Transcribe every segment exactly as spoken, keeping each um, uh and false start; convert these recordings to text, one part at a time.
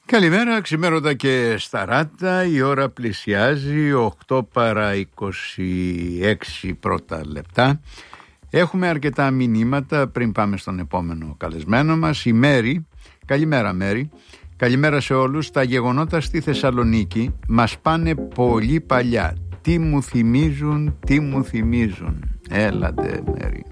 Καλημέρα, ξημέρωτα και σταράτα, η ώρα πλησιάζει οκτώ παρά είκοσι έξι πρώτα λεπτά. Έχουμε αρκετά μηνύματα πριν πάμε στον επόμενο καλεσμένο μας. Η Μέρη, καλημέρα Μέρη, καλημέρα σε όλους. Τα γεγονότα στη Θεσσαλονίκη μας πάνε πολύ παλιά. Τι μου θυμίζουν, τι μου θυμίζουν. Έλατε Μέρη.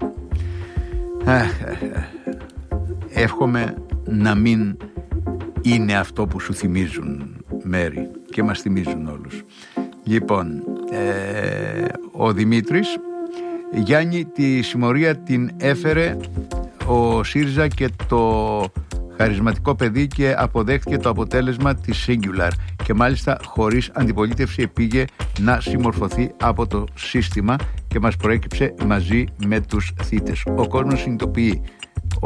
Εύχομαι να μην είναι αυτό που σου θυμίζουν, Μέρη, και μας θυμίζουν όλους. Λοιπόν, ε, ο Δημήτρης, Γιάννη, τη συμμορία την έφερε ο ΣΥΡΙΖΑ και το χαρισματικό παιδί και αποδέχτηκε το αποτέλεσμα της Singular και μάλιστα χωρίς αντιπολίτευση επήγε να συμμορφωθεί από το σύστημα και μας προέκυψε μαζί με τους θύτες. Ο κόσμος συνειδητοποιεί. Ο...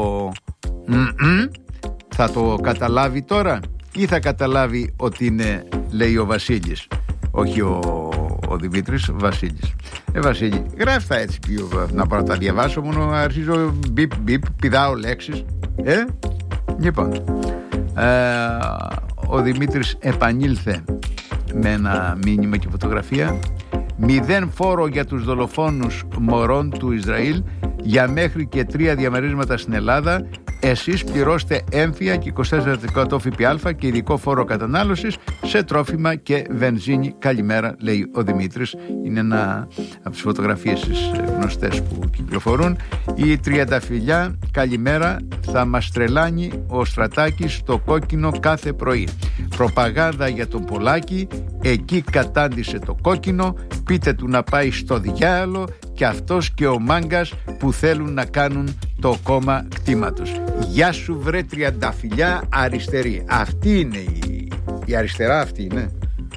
Θα το καταλάβει τώρα ή θα καταλάβει ότι είναι, λέει ο Βασίλης, όχι ο, ο Δημήτρης, Βασίλης. Ε, Βασίλη, γράφτα έτσι πιο, να πάω να τα διαβάσω, μόνο αρχίζω μπιπ μπιπ, πηδάω λέξεις. Ε, λοιπόν, ε, ο Δημήτρης επανήλθε με ένα μήνυμα και φωτογραφία. Μηδέν φόρο για τους δολοφόνους μωρών του Ισραήλ για μέχρι και τρία διαμερίσματα στην Ελλάδα. Εσείς πληρώστε έμφυα και είκοσι τέσσερα τοις εκατό ΦΠΑ και ειδικό φόρο κατανάλωσης σε τρόφιμα και βενζίνη. Καλημέρα, λέει ο Δημήτρης. Είναι ένα από τις φωτογραφίες τις γνωστές που κυκλοφορούν. Η Τριανταφυλλιά, καλημέρα. Θα μας τρελάνει ο Στρατάκης στο κόκκινο κάθε πρωί. Προπαγάνδα για τον Πολάκη. Εκεί κατάντησε το κόκκινο. Πείτε του να πάει στο διάλο. Και αυτός και ο μάγκας που θέλουν να κάνουν το κόμμα κτήματος. Γεια σου βρε Τριανταφυλλιά αριστερή. Αυτή είναι η, η αριστερά, αυτή είναι.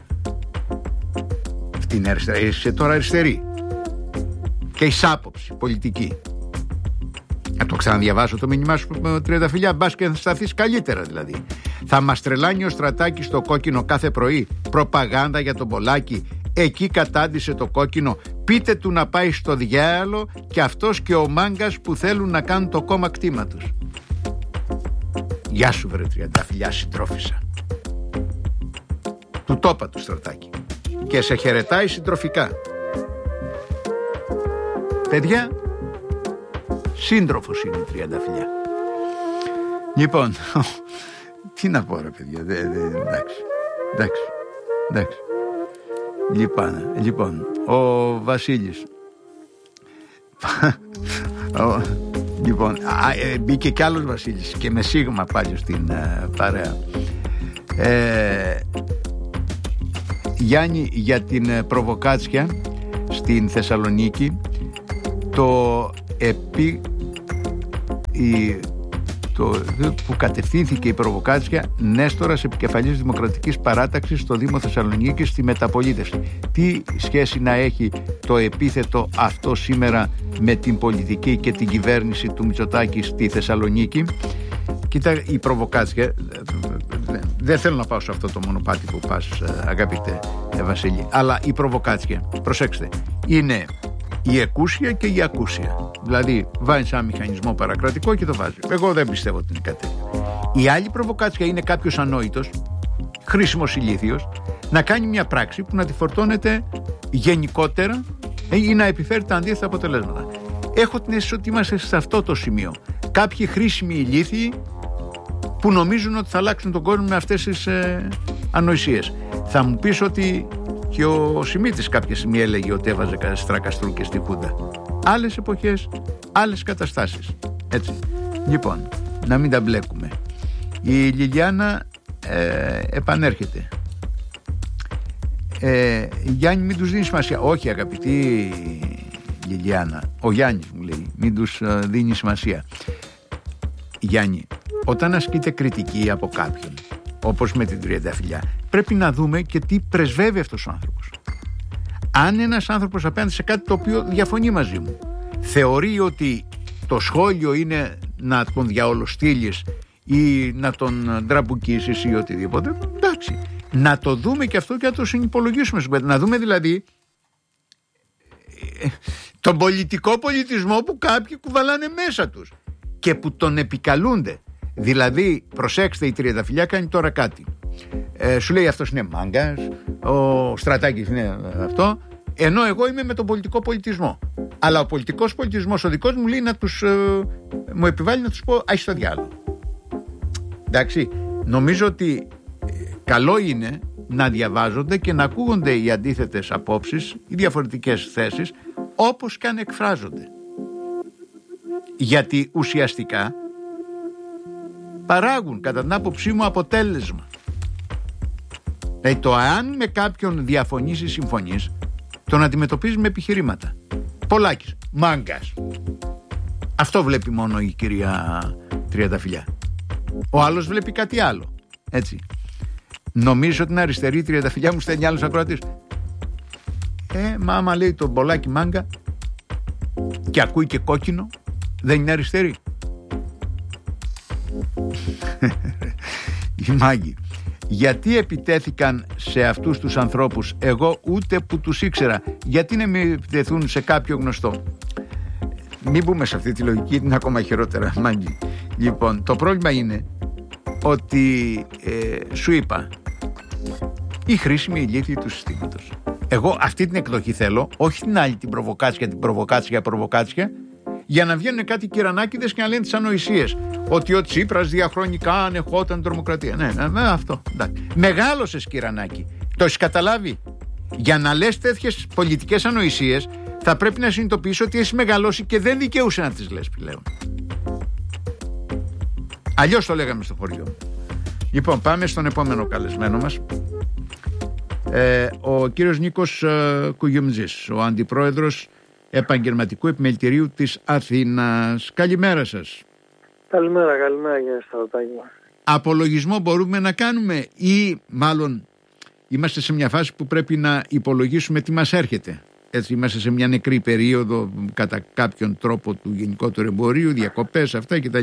Αυτή είναι αριστερά. Είσαι τώρα αριστερή. Και η άποψη πολιτική. Να το ξαναδιαβάσω το μήνυμά σου Τριανταφυλλιά, μπας και θα σταθείς καλύτερα δηλαδή. Θα μας τρελάνει ο Στρατάκης στο κόκκινο κάθε πρωί. Προπαγάνδα για τον Πολάκη. Εκεί κατάντησε το κόκκινο. Πείτε του να πάει στο διάλο και αυτός και ο μάγκας που θέλουν να κάνουν το κόμμα κτήματος. Γεια σου βρε Τριανταφυλλιά, συντρόφισσα. Του τόπα του Στρατάκη. Και σε χαιρετάει συντροφικά. Παιδιά, σύντροφος είναι η Τριανταφυλλιά. Λοιπόν, τι να πω ρε παιδιά, δε, δε, εντάξει, εντάξει, εντάξει. Λοιπόν, λοιπόν, ο Βασίλης. ο, λοιπόν, α, ε, μπήκε κι άλλος Βασίλης και με σίγμα πάλι στην ε, παρέα. Ε, Γιάννη, για την ε, προβοκάτσια στην Θεσσαλονίκη, το επί... Η, το, που κατευθύνθηκε η προβοκάτσια Νέστορας, επικεφαλής Δημοκρατικής Παράταξης στο Δήμο Θεσσαλονίκης στη μεταπολίτευση. Τι σχέση να έχει το επίθετο αυτό σήμερα με την πολιτική και την κυβέρνηση του Μητσοτάκη στη Θεσσαλονίκη? Κοίτα, η προβοκάτσια, δεν θέλω να πάω σε αυτό το μονοπάτι που πας αγαπητέ Βασίλη, αλλά η προβοκάτσια, προσέξτε, είναι η εκούσια και η ακούσια. Δηλαδή βάζεις ένα μηχανισμό παρακρατικό και το βάζει. Εγώ δεν πιστεύω ότι είναι κάτι τέτοιο. Η άλλη προβοκάτσια είναι κάποιος ανόητος, χρήσιμος ηλίθιος, να κάνει μια πράξη που να τη φορτώνεται γενικότερα ή να επιφέρει τα αντίθετα αποτελέσματα. Έχω την αίσθηση ότι είμαστε σε αυτό το σημείο. Κάποιοι χρήσιμοι ηλίθιοι που νομίζουν ότι θα αλλάξουν τον κόσμο με αυτές τις ε, ανοησίες. Θα μου πεις ότι και ο Σιμίτης κάποια στιγμή έλεγε ότι έβαζε στρακαστρούκες στη Χούντα. Άλλες εποχές, άλλες καταστάσεις. Έτσι. Λοιπόν, να μην τα μπλέκουμε. Η Λιλιάνα ε, επανέρχεται. Ε, Γιάννη, μην τους δίνει σημασία. Όχι, αγαπητή Λιλιάνα. Ο Γιάννης μου λέει, μην τους ε, δίνει σημασία. Γιάννη, όταν ασκείται κριτική από κάποιον, όπως με την Τριανταφυλλιά, πρέπει να δούμε και τι πρεσβεύει αυτός ο άνθρωπος. Αν ένας άνθρωπος απέναντι σε κάτι το οποίο διαφωνεί μαζί μου θεωρεί ότι το σχόλιο είναι να τον διαολοστείλεις ή να τον τραμπουκίσεις ή οτιδήποτε, εντάξει, να το δούμε και αυτό και να το συνυπολογίσουμε. Να δούμε δηλαδή τον πολιτικό πολιτισμό που κάποιοι κουβαλάνε μέσα τους και που τον επικαλούνται. Δηλαδή, προσέξτε, η Τριανταφυλλιά κάνει τώρα κάτι. Ε, σου λέει αυτός είναι μάγκας, ο Στρατάκης είναι αυτό, ενώ εγώ είμαι με τον πολιτικό πολιτισμό. Αλλά ο πολιτικός πολιτισμός ο δικός μου λέει να τους, ε, μου επιβάλλει να τους πω άι στο διάλογο. Εντάξει, νομίζω ότι καλό είναι να διαβάζονται και να ακούγονται οι αντίθετες απόψεις, οι διαφορετικές θέσεις, όπως και αν εκφράζονται. Γιατί ουσιαστικά παράγουν, κατά την άποψή μου, αποτέλεσμα. Δηλαδή το αν με κάποιον διαφωνείς ή συμφωνείς, τον αντιμετωπίζεις με επιχειρήματα. Πολάκης, μάγκας. Αυτό βλέπει μόνο η κυρία Τριανταφυλλιά. Ο άλλος βλέπει κάτι άλλο. Έτσι. Νομίζω ότι είναι αριστερή η Τριανταφυλλιά, μου στέλνει άλλος ακροατής. Ε, μα άμα λέει τον Πολάκη μάγκα και ακούει και κόκκινο, δεν είναι αριστερή. Οι μάγκοι. Γιατί επιτέθηκαν σε αυτούς τους ανθρώπους, εγώ ούτε που τους ήξερα? Γιατί να μην επιτεθούν σε κάποιο γνωστό? Μην μπούμε σε αυτή τη λογική, είναι ακόμα χειρότερα, μάγκη. Λοιπόν, το πρόβλημα είναι ότι ε, σου είπα, η χρήσιμη ηλίθιοι του συστήματος. Εγώ αυτή την εκδοχή θέλω, όχι την άλλη, την προβοκάτσια, την προβοκάτσια, προβοκάτσια, για να βγαίνουν κάτι κυρανάκηδες και να λένε τις ανοησίες. Ότι ο Τσίπρας διαχρονικά ανεχόταν τρομοκρατία. Ναι, ναι, ναι, αυτό. Εντάξει. Μεγάλωσες, κυρανάκι. Το έχεις καταλάβει? Για να λες τέτοιες πολιτικές ανοησίες, θα πρέπει να συνειδητοποιήσεις ότι έχεις μεγαλώσει και δεν δικαιούσε να τις λες πλέον. Αλλιώς το λέγαμε στο χωριό. Λοιπόν, πάμε στον επόμενο καλεσμένο μας. Ε, ο κύριος Νίκος ε, Κουγιουμτζής, ο αντιπρόεδρος Επαγγελματικού Επιμελητηρίου της Αθήνας. Καλημέρα σας. Καλημέρα, καλημέρα κύριε Σταυροτάκη. Απολογισμό μπορούμε να κάνουμε ή μάλλον είμαστε σε μια φάση που πρέπει να υπολογίσουμε τι μας έρχεται? Έτσι, είμαστε σε μια νεκρή περίοδο κατά κάποιον τρόπο του γενικότερου εμπορίου, διακοπές αυτά κτλ.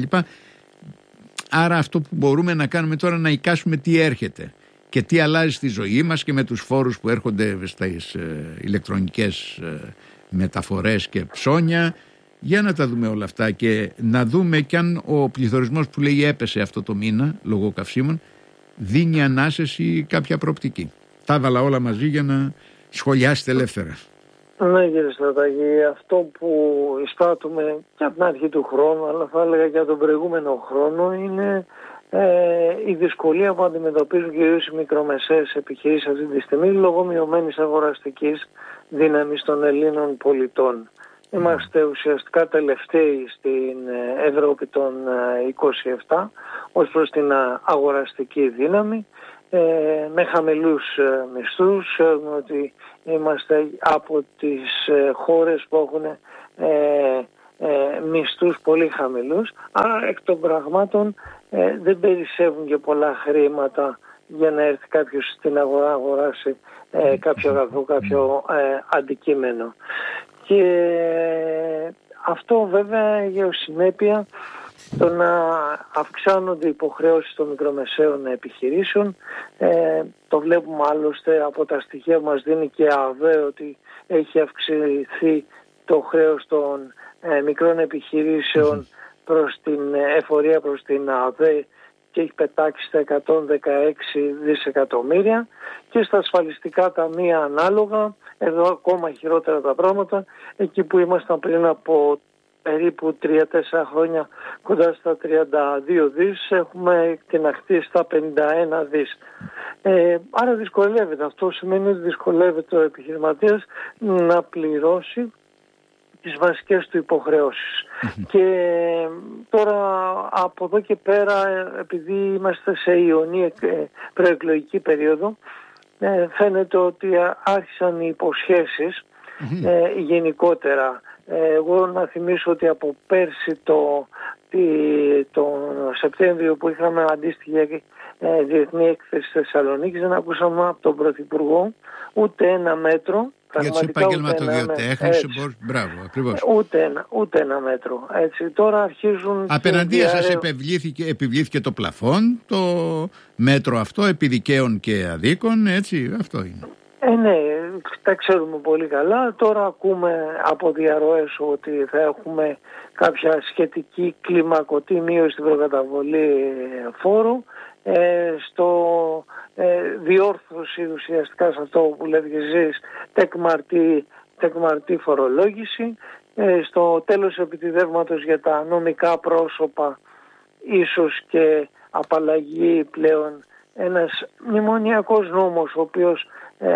Άρα αυτό που μπορούμε να κάνουμε τώρα να εικάσουμε τι έρχεται και τι αλλάζει στη ζωή μας και με τους φόρους που έρχονται στις ε, ηλεκτρονικές ε, μεταφορές και ψώνια. Για να τα δούμε όλα αυτά και να δούμε κι αν ο πληθωρισμός που λέει έπεσε αυτό το μήνα λόγω καυσίμων δίνει ανάσεση ή κάποια προοπτική. Τα έβαλα όλα μαζί για να σχολιάσετε ελεύθερα. Ναι κύριε Στρατάκη, αυτό που εισπράττουμε και από την αρχή του χρόνου, αλλά θα έλεγα και από τον προηγούμενο χρόνο, είναι ε, η δυσκολία που αντιμετωπίζουν κυρίως οι μικρομεσαίες επιχειρήσεις αυτή τη στιγμή λόγω μειωμένης αγοραστικής δύναμης των Ελλήνων πολιτών. Είμαστε ουσιαστικά τελευταίοι στην Ευρώπη των είκοσι επτά ως προς την αγοραστική δύναμη, ε, με χαμηλούς μισθούς. Ξέρουμε ότι είμαστε από τις χώρες που έχουν ε, ε, μισθούς πολύ χαμηλούς, άρα εκ των πραγμάτων ε, δεν περισσεύουν και πολλά χρήματα για να έρθει κάποιος στην αγορά αγοράσει ε, κάποιο αγαθό, κάποιο ε, αντικείμενο. Και αυτό βέβαια για συνέπεια το να αυξάνονται οι υποχρεώσεις των μικρομεσαίων επιχειρήσεων. Ε, το βλέπουμε άλλωστε από τα στοιχεία που μας δίνει και ΑΒΕ ότι έχει αυξηθεί το χρέος των ε, μικρών επιχειρήσεων προς την εφορία, προς την ΑΒΕ και έχει πετάξει στα εκατόν δεκαέξι δισεκατομμύρια, και στα ασφαλιστικά ταμεία ανάλογα, εδώ ακόμα χειρότερα τα πράγματα, εκεί που ήμασταν πριν από περίπου τρία τέσσερα χρόνια κοντά στα τριάντα δύο δις, έχουμε εκτιναχθεί στα πενήντα ένα δις. Ε, άρα δυσκολεύεται. Αυτό σημαίνει ότι δυσκολεύεται ο επιχειρηματίας να πληρώσει τις βασικές του υποχρεώσεις. Και τώρα από εδώ και πέρα, επειδή είμαστε σε ιονή προεκλογική περίοδο, φαίνεται ότι άρχισαν οι υποσχέσεις ε, γενικότερα. Εγώ να θυμίσω ότι από πέρσι το, τον Σεπτέμβριο που είχαμε αντίστοιχη ε, διεθνή έκθεση στη Θεσσαλονίκη, δεν ακούσαμε από τον Πρωθυπουργό ούτε ένα μέτρο. Για τους επαγγελματοδιοτέχνες, μπράβο, ακριβώς. Ούτε ένα, ούτε ένα μέτρο. Έτσι. Τώρα αρχίζουν... Απέναντία σας επιβλήθηκε, επιβλήθηκε το πλαφόν, το μέτρο αυτό, επί δικαίων και αδίκων, έτσι, αυτό είναι. Ε, ναι, τα ξέρουμε πολύ καλά. Τώρα ακούμε από διαρροές ότι θα έχουμε κάποια σχετική κλιμακωτή μείωση στην προκαταβολή φόρου, ε, στο ε, διόρθωση ουσιαστικά σε αυτό που λέτε και εσείς, τεκμαρτή, τεκμαρτή φορολόγηση, ε, στο τέλος επιτιδεύματος για τα νομικά πρόσωπα ίσως και απαλλαγή πλέον, ένας μνημονιακός νόμος ο οποίος ε,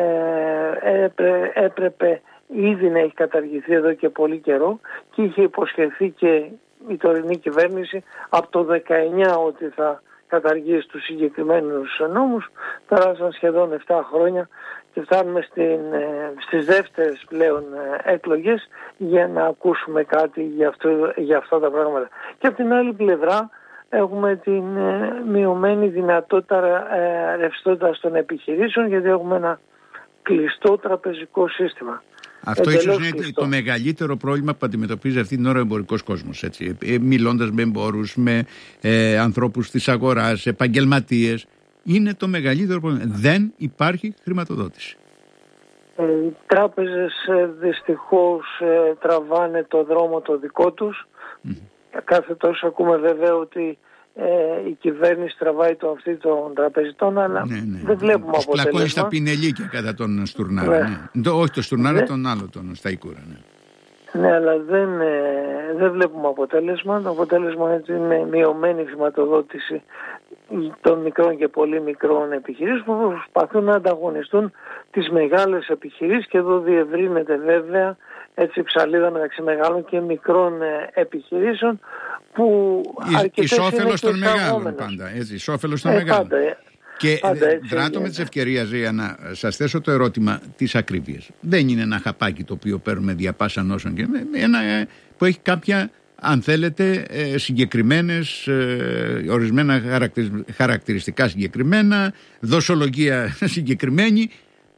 έπρε, έπρεπε ήδη να έχει καταργηθεί εδώ και πολύ καιρό και είχε υποσχεθεί και η τωρινή κυβέρνηση από το δεκαεννιά ότι θα καταργήσει τους συγκεκριμένους νόμους. Περάσαν σχεδόν επτά χρόνια και φτάνουμε στην, στις δεύτερες πλέον εκλογές για να ακούσουμε κάτι για, αυτό, για αυτά τα πράγματα. Και από την άλλη πλευρά έχουμε την ε, μειωμένη δυνατότητα ε, ρευστότητας των επιχειρήσεων, γιατί έχουμε ένα κλειστό τραπεζικό σύστημα. Αυτό ίσως είναι κλειστό. Το μεγαλύτερο πρόβλημα που αντιμετωπίζει αυτή την ώρα ο εμπορικός κόσμος. Έτσι. Ε, μιλώντας με εμπόρους, με ε, ανθρώπους της αγοράς, επαγγελματίες. Είναι το μεγαλύτερο πρόβλημα. Δεν υπάρχει χρηματοδότηση. Ε, οι τράπεζες ε, δυστυχώς ε, τραβάνε το δρόμο το δικό τους. Mm. Κάθε τόσο ακούμε βέβαια ότι ε, η κυβέρνηση τραβάει το αυτή των τραπεζιτών, αλλά ναι, ναι. δεν βλέπουμε αποτέλεσμα. Πλακώνει στα πινελίκια κατά τον Στουρνάρα. Ναι. Ναι. Το, όχι το Στουρνάρα, ναι. τον άλλο, τον Σταϊκούρα. Ναι, ναι αλλά δεν, ε, δεν βλέπουμε αποτέλεσμα. Το αποτέλεσμα είναι μειωμένη χρηματοδότηση των μικρών και πολύ μικρών επιχειρήσεων που προσπαθούν να ανταγωνιστούν τις μεγάλες επιχειρήσεις, και εδώ διευρύνεται βέβαια έτσι ψαλίδα μεταξύ μεγάλων και μικρών επιχειρήσεων που αρκετές είναι και των μεγάλων πάντα, έτσι, ισόφελος των ε, μεγάλων. Πάντα, και δράτω με τις ευκαιρίες για να σας θέσω το ερώτημα της ακρίβειας. Δεν είναι ένα χαπάκι το οποίο παίρνουμε δια πάσα νόσων, και ένα που έχει κάποια, αν θέλετε, συγκεκριμένες, ορισμένα χαρακτηριστικά συγκεκριμένα, δοσολογία συγκεκριμένη.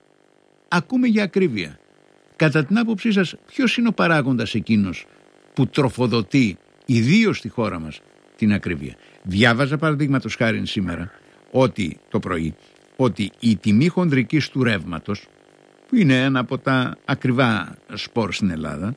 Ακούμε για ακρίβεια. Κατά την άποψή σας, ποιος είναι ο παράγοντας εκείνος που τροφοδοτεί ιδίως στη χώρα μας την ακρίβεια? Διάβαζα παραδείγματος χάριν σήμερα ότι το πρωί ότι η τιμή χονδρικής του ρεύματος, που είναι ένα από τα ακριβά σπορ στην Ελλάδα,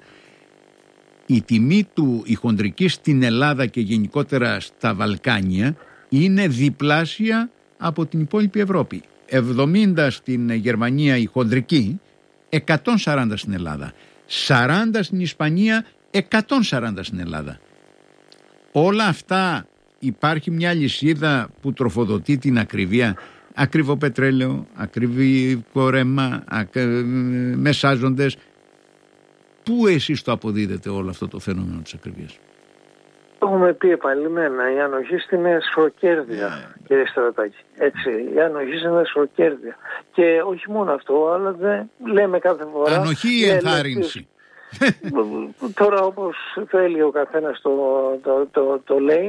η τιμή του η χονδρική στην Ελλάδα και γενικότερα στα Βαλκάνια είναι διπλάσια από την υπόλοιπη Ευρώπη. εβδομήντα στην Γερμανία η χονδρική, εκατόν σαράντα στην Ελλάδα, σαράντα στην Ισπανία, εκατόν σαράντα στην Ελλάδα. Όλα αυτά, υπάρχει μια λυσίδα που τροφοδοτεί την ακριβία. Ακριβό πετρέλαιο, ακριβό ρέμα, ακ... μεσάζοντες. Πού εσείς το αποδίδετε όλο αυτό το φαινόμενο της ακριβίας? Έχουμε πει επανειλημμένα, η ανοχή στην εσχροκέρδεια, yeah. κύριε Στρατάκη. Έτσι, η ανοχή στην εσχροκέρδεια. Και όχι μόνο αυτό, αλλά δεν λέμε κάθε φορά. Ανοχή ή ενθάρρυνση? Τώρα όπως θέλει ο καθένας το, το, το, το λέει.